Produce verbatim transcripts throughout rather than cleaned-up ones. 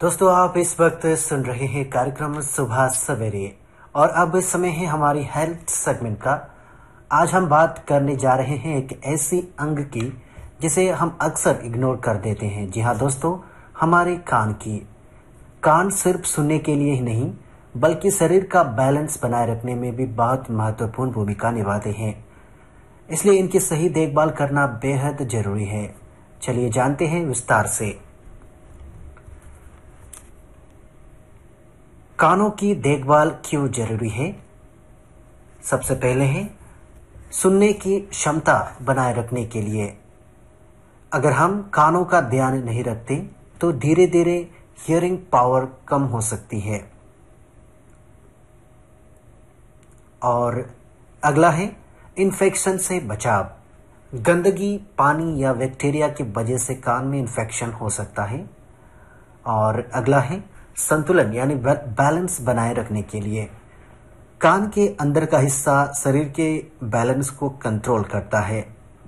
दोस्तों, आप इस वक्त सुन रहे हैं कार्यक्रम सुबह सवेरे और अब समय है हमारी हेल्थ सेगमेंट का। आज हम बात करने जा रहे हैं एक ऐसी अंग की जिसे हम अक्सर इग्नोर कर देते हैं। जी हाँ दोस्तों, हमारे कान की। कान सिर्फ सुनने के लिए ही नहीं बल्कि शरीर का बैलेंस बनाए रखने में भी बहुत महत्वपूर्ण भूमिका निभाते हैं। इसलिए इनकी सही देखभाल करना बेहद जरूरी है। चलिए जानते हैं विस्तार से। कानों की देखभाल क्यों जरूरी है। सबसे पहले है सुनने की क्षमता बनाए रखने के लिए। अगर हम कानों का ध्यान नहीं रखते तो धीरे धीरे हियरिंग पावर कम हो सकती है। और अगला है इन्फेक्शन से बचाव। गंदगी, पानी या बैक्टीरिया की वजह से कान में इन्फेक्शन हो सकता है। और अगला है संतुलन यानी बैलेंस बनाए रखने के लिए। कान के अंदर का हिस्सा शरीर के बैलेंस को कंट्रोल करता है।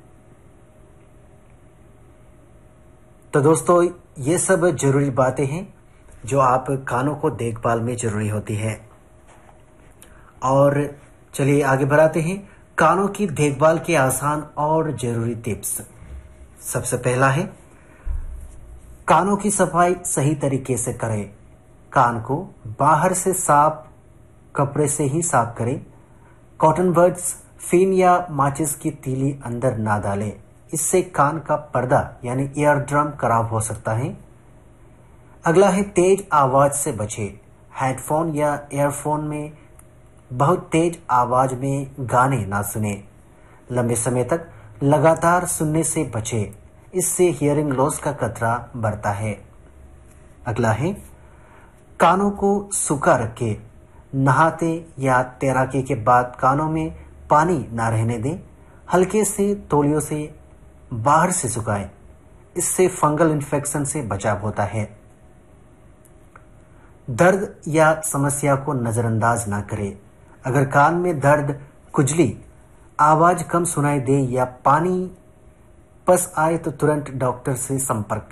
तो दोस्तों, ये सब जरूरी बातें हैं जो आप कानों को देखभाल में जरूरी होती है। और चलिए आगे बढ़ाते हैं कानों की देखभाल के आसान और जरूरी टिप्स। सबसे पहला है कानों की सफाई सही तरीके से करें। कान को बाहर से साफ कपड़े से ही साफ करें। कॉटन बड्स, फिन या माचिस की तीली अंदर ना डालें। इससे कान का पर्दा यानी ईयर ड्रम खराब हो सकता है। अगला है तेज आवाज से बचें। हेडफोन या ईयरफोन में बहुत तेज आवाज में गाने ना सुने। लंबे समय तक लगातार सुनने से बचें। इससे हियरिंग लॉस का खतरा बढ़ता है। अगला है कानों को सूखा रखें। नहाते या तैराकी के बाद कानों में पानी ना रहने दें। हल्के से तौलियों से बाहर से सुखाएं। इससे फंगल इन्फेक्शन से बचाव होता है। दर्द या समस्या को नजरअंदाज ना करें। अगर कान में दर्द, खुजली, आवाज कम सुनाई दे या पानी पस आए तो तुरंत डॉक्टर से संपर्क